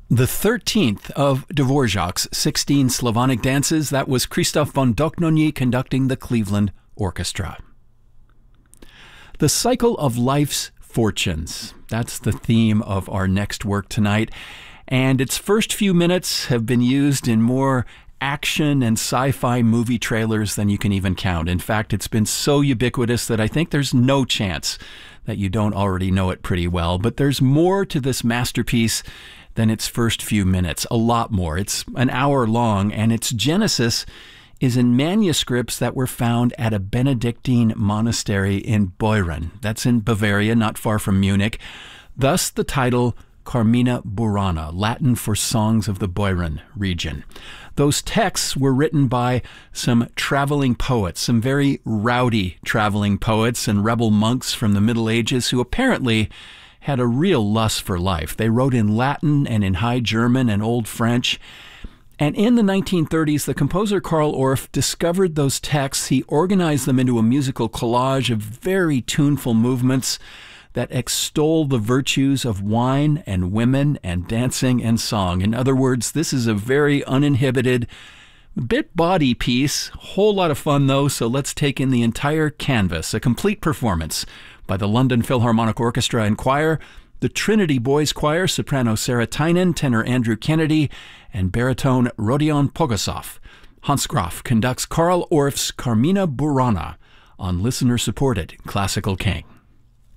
The 13th of Dvorak's 16 Slavonic dances, that was Krzysztof von Dohnonyi conducting the Cleveland Orchestra. The cycle of life's fortunes. That's the theme of our next work tonight. And its first few minutes have been used in more action and sci-fi movie trailers than you can even count. In fact, it's been so ubiquitous that I think there's no chance that you don't already know it pretty well. But there's more to this masterpiece than its first few minutes, a lot more. It's an hour long, and its genesis is in manuscripts that were found at a Benedictine monastery in Beuren. That's in Bavaria, not far from Munich. Thus the title Carmina Burana, Latin for Songs of the Beuren region. Those texts were written by some traveling poets, some very rowdy traveling poets and rebel monks from the Middle Ages who apparently had a real lust for life. They wrote in Latin and in High German and Old French. And in the 1930s, the composer Carl Orff discovered those texts. He organized them into a musical collage of very tuneful movements that extol the virtues of wine and women and dancing and song. In other words, this is a very uninhibited, bit bawdy piece. Whole lot of fun, though, so let's take in the entire canvas, a complete performance by the London Philharmonic Orchestra and Choir, the Trinity Boys Choir, soprano Sarah Tynan, tenor Andrew Kennedy, and baritone Rodion Pogosov. Hans Graf conducts Carl Orff's Carmina Burana on listener-supported Classical King.